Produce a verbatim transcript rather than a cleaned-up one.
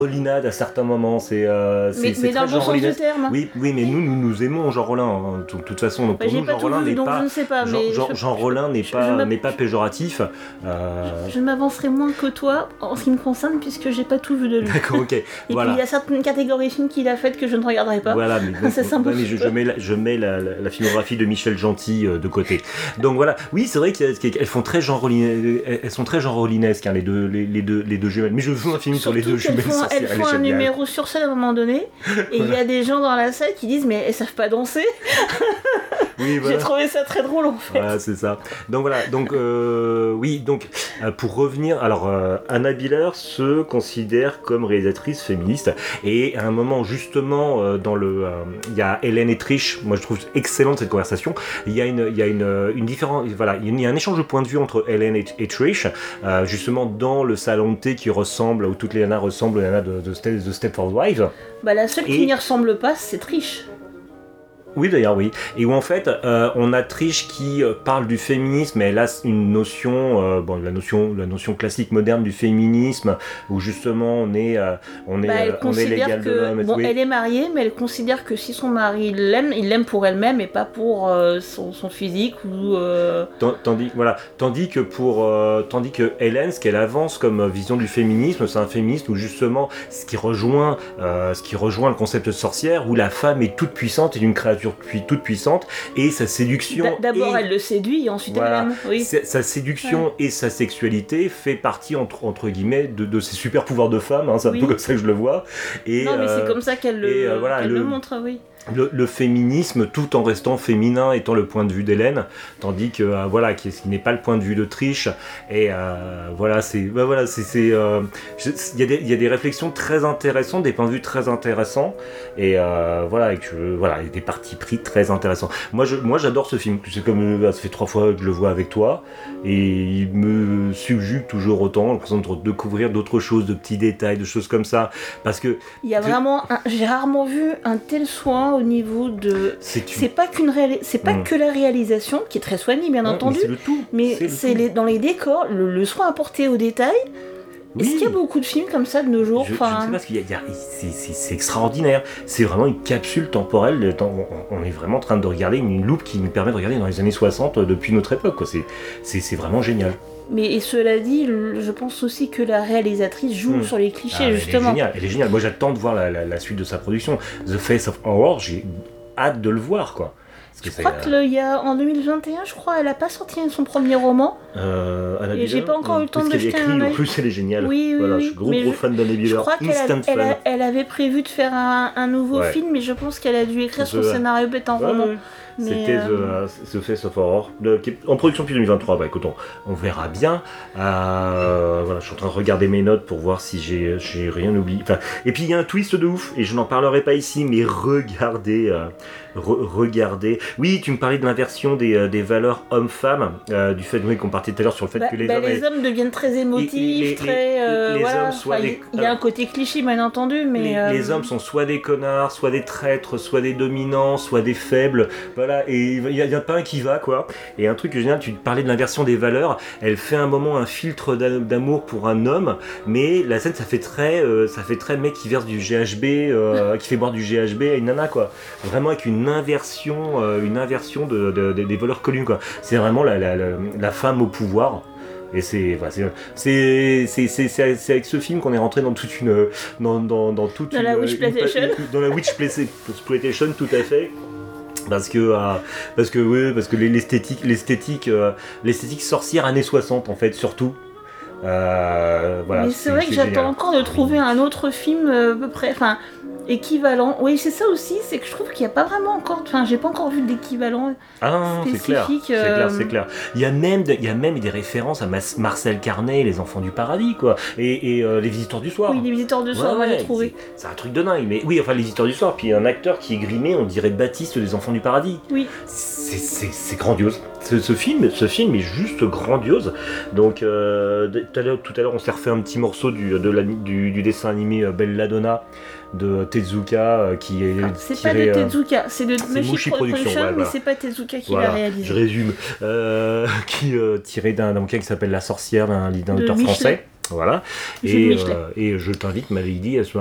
Rolinade à certains moments, c'est, euh, c'est, mais, c'est mais très dans le bon Jean sens du Rollin. terme. Oui, oui, mais nous, nous, nous aimons Jean Rollin, hein, de toute façon. Donc Bah, pour j'ai nous, pas Jean tout Rollin vu, n'est donc pas, je ne sais pas. Jean, Mais Jean, je, Jean je, Rollin n'est je, pas, je, n'est pas péjoratif. Euh... Je, je m'avancerai moins que toi en ce qui me concerne, puisque j'ai pas tout vu de lui. D'accord, ok. Et voilà. puis il y a certaines catégories de films qu'il a faites que je ne regarderai pas. Voilà, mais, donc, c'est ouais, mais je, je mets, la, je mets la, la, la filmographie de Michel Gentil euh, de côté. Donc voilà, oui, c'est vrai qu'elles font très Jean Rollin, elles sont très Jean Rollinesques, hein, les deux, les, les deux, les deux jumelles. Mais je veux un film sur les deux jumelles. Font, elles font un numéro sur scène à un moment donné, et il voilà. y a des gens dans la salle qui disent mais elles savent pas danser. Oui, voilà. J'ai trouvé ça très drôle en fait. Voilà, c'est ça. Donc voilà, donc euh, oui, donc euh, pour revenir, alors euh, Anna Biller se considère comme réalisatrice féministe, et à un moment justement euh, dans le, il euh, y a Hélène et Trish, moi je trouve excellente cette conversation. Il y a une, il y a une, une différence, voilà, il y a un échange de points de vue entre Hélène et, et Trish, euh, justement dans le salon de thé qui ressemble, où toutes les nanas ressemblent aux nanas de, de, de, de Stepford Wives. Bah la seule et... qui n'y ressemble pas, c'est Trish. Oui, d'ailleurs, oui. Et où en fait, euh, on a Trish qui euh, parle du féminisme, mais elle a une notion, euh, bon, la notion, la notion classique moderne du féminisme, où justement on est, euh, on est, bah, euh, on est l'égal que, de l'homme. Bon, oui. Elle est mariée, mais elle considère que si son mari l'aime, il l'aime pour elle-même et pas pour euh, son, son physique ou. Euh... Tandis, voilà, tandis que pour, euh, tandis que Hélène, ce qu'elle avance comme vision du féminisme, c'est un féminisme où justement, ce qui rejoint, euh, ce qui rejoint le concept de sorcière, où la femme est toute puissante et d'une créature toute puissante, et sa séduction. D'abord, et... elle le séduit, et ensuite voilà, elle l'aime. Oui. Sa séduction ouais. et sa sexualité fait partie entre, entre guillemets de, de ses super pouvoirs de femme. Hein, c'est un oui. peu comme ça que je le vois. Et, non, mais euh, c'est comme ça qu'elle le, euh, voilà, qu'elle le... le montre, oui. Le, le féminisme tout en restant féminin étant le point de vue d'Hélène, tandis que euh, voilà, qui, qui n'est pas le point de vue de Trish. Et euh, voilà, c'est bah, voilà, c'est il euh, y a des il y a des réflexions très intéressantes, des points de vue très intéressants, et euh, voilà, et que voilà, et des partis pris très intéressants. Moi je moi j'adore ce film. C'est comme ça fait trois fois que je le vois avec toi, et il me subjugue toujours autant. J'ai l'impression de découvrir d'autres choses, de petits détails, de choses comme ça, parce que il y a vraiment, un, j'ai rarement vu un tel soin au niveau de c'est, c'est pas qu'une réali... c'est pas mmh. que la réalisation qui est très soignée bien non, entendu, mais c'est le tout. mais c'est, c'est les... dans les décors le, le soin apporté aux détails. Oui. Est-ce qu'il y a beaucoup de films comme ça de nos jours? Je, enfin... je ne sais pas, parce qu'il y a, il y a, c'est, c'est, c'est extraordinaire. C'est vraiment une capsule temporelle. On, on est vraiment en train de regarder une loupe qui nous permet de regarder dans les années soixante depuis notre époque, quoi. C'est, c'est, c'est vraiment génial. Mais et cela dit, je pense aussi que la réalisatrice joue mmh. sur les clichés, ah, justement. Elle est géniale, elle est géniale. Moi, j'attends de voir la, la, la suite de sa production. The Face of Horror, j'ai hâte de le voir, quoi. Je crois qu'il euh... y a en deux mille vingt et un, je crois, elle a pas sorti son premier roman. Euh, Anna et j'ai pas encore eu le temps de jeter un œil. En plus, elle est géniale. Oui, oui, voilà, oui. Je suis gros, mais gros je, fan d'Anna Biller. Je crois qu'elle a, elle a, elle avait prévu de faire un, un nouveau ouais. film, mais je pense qu'elle a dû écrire son The... scénario en ouais, roman. Ouais. Mais C'était euh... The, The Face of Horror, de, qui est en production depuis deux mille vingt-trois. Bah écoute, on, on verra bien. Euh, voilà, je suis en train de regarder mes notes pour voir si j'ai, j'ai rien oublié. Enfin, et puis il y a un twist de ouf, et je n'en parlerai pas ici, mais regardez, euh, re, regardez. Oui, tu me parlais de l'inversion des, euh, des valeurs hommes-femmes, euh, du fait oui, qu'on partait tout à l'heure sur le fait bah, que les bah, hommes... Les est... hommes deviennent très émotifs, les, les, très... Euh, les voilà. hommes soit enfin, des... Il y a un côté cliché, bien entendu, mais... Les, euh... les hommes sont soit des connards, soit des traîtres, soit des dominants, soit des faibles, voilà, et il n'y a, a pas un qui va, quoi. Et un truc génial, tu parlais de l'inversion des valeurs, elle fait un moment un filtre d'amour pour un homme, mais la scène, ça fait très, euh, ça fait très mec qui verse du G H B, euh, qui fait boire du G H B à une nana, quoi. Vraiment avec une inversion, euh, une inversion de, de, de, des valeurs connues, quoi. C'est vraiment la, la, la, la femme au pouvoir. Et c'est, enfin, c'est, c'est, c'est, c'est, c'est, c'est avec ce film qu'on est rentré dans toute une, dans, dans, dans toute dans une, la Witchploitation, dans la Witchploitation, tout à fait. Parce que, euh, parce que, oui, parce que l'esthétique, l'esthétique, euh, l'esthétique sorcière années soixante en fait surtout. Euh, voilà. Mais c'est, c'est vrai que c'est j'attends génial. Encore de trouver un autre film euh, à peu près, enfin. Équivalent, oui c'est ça aussi, c'est que je trouve qu'il n'y a pas vraiment encore, enfin j'ai pas encore vu d'équivalent ah non, c'est clair, euh... c'est clair, c'est clair. Il y a même, il y a même des références à Mas- Marcel Carnet, les Enfants du Paradis quoi, et, et euh, les Visiteurs du Soir. Oui les Visiteurs du Soir, ouais, on va ouais, les trouver. C'est, c'est un truc de dingue, mais oui enfin les Visiteurs du Soir, puis un acteur qui est grimé, on dirait Baptiste des Enfants du Paradis. Oui. C'est, c'est, c'est grandiose. Ce, ce film, ce film est juste grandiose. Donc euh, tout à l'heure, tout à l'heure on s'est refait un petit morceau du, de la, du, du dessin animé Belladonna de Tezuka euh, qui est ah, c'est tiré, pas de Tezuka, c'est de c'est Mushi Production, Production ouais, mais voilà. c'est pas Tezuka qui voilà, l'a réalisé. Je résume, euh, qui euh, tiré d'un, d'un bouquin qui s'appelle La Sorcière d'un, d'un auteur Michelet. français. Voilà. Jules Et, Michelet. euh, et je t'invite, m'avait dit à ce